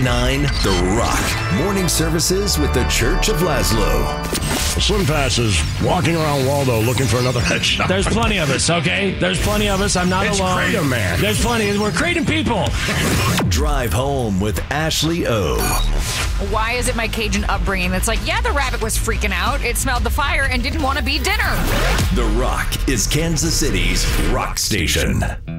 98.9 The Rock. Morning services with the Church of Laszlo. Slim Fast is walking around Waldo looking for another headshot. There's plenty of us, okay? There's plenty of us. I'm not alone. It's Kratom, man. There's plenty. We're Kratom people. Drive home with Ashley O. Why is it my Cajun upbringing that's like, yeah, the rabbit was freaking out. It smelled the fire and didn't want to be dinner. The Rock is Kansas City's rock station.